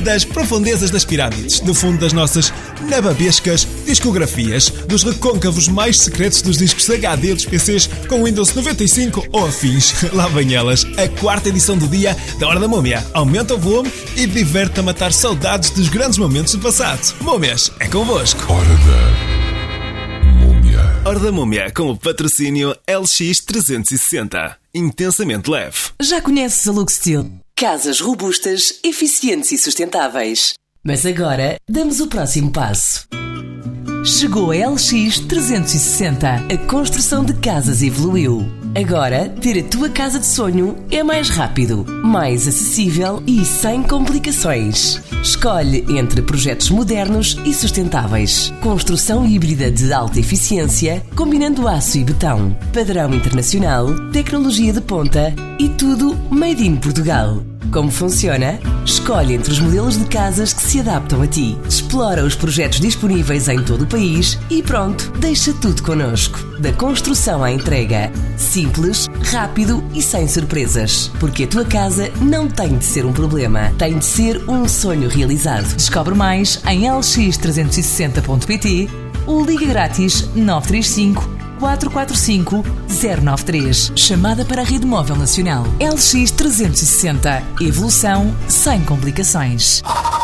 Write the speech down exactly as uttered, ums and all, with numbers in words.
das profundezas das pirâmides, do fundo das nossas nababescas discografias, dos recôncavos mais secretos dos discos H D dos P Cs com Windows noventa e cinco ou afins. Lá vem elas, a quarta edição do dia da Hora da Múmia. Aumenta o volume e diverte a matar saudades dos grandes momentos do passado. Múmias, é convosco. Hora da Múmia. Hora da Múmia com o patrocínio L X trezentos e sessenta. Intensamente leve. Já conheces a Luxsteel? Casas robustas, eficientes e sustentáveis. Mas agora damos o próximo passo. Chegou a L X trezentos e sessenta. A construção de casas evoluiu. Agora, ter a tua casa de sonho é mais rápido, mais acessível e sem complicações. Escolhe entre projetos modernos e sustentáveis. Construção híbrida de alta eficiência, combinando aço e betão. Padrão internacional, tecnologia de ponta e tudo made in Portugal. Como funciona? Escolhe entre os modelos de casas que se adaptam a ti. Explora os projetos disponíveis em todo o país e pronto, deixa tudo connosco. Da construção à entrega. Simples, rápido e sem surpresas. Porque a tua casa não tem de ser um problema, tem de ser um sonho realizado. Descobre mais em l x trezentos e sessenta ponto p t ou liga grátis nove três cinco, quatro quatro cinco, zero nove três. Chamada para a Rede Móvel Nacional. L X trezentos e sessenta. Evolução sem complicações.